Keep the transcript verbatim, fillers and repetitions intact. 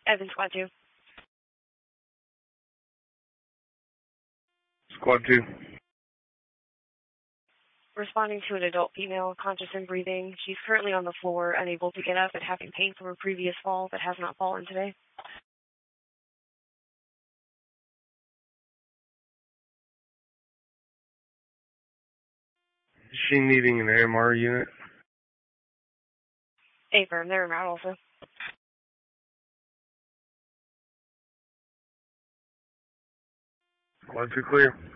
Evan, Squad two. Squad two. Responding to an adult female, conscious and breathing. She's currently on the floor, unable to get up and having pain from her previous fall, but has not fallen today. Is she needing an A M R unit? Affirm, they're around also. Squad two clear.